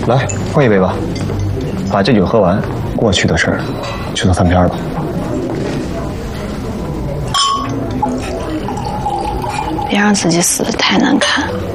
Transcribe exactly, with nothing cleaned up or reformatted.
来，喝一杯吧。把这酒喝完，过去的事儿就算翻篇了。 别让自己死得太难看。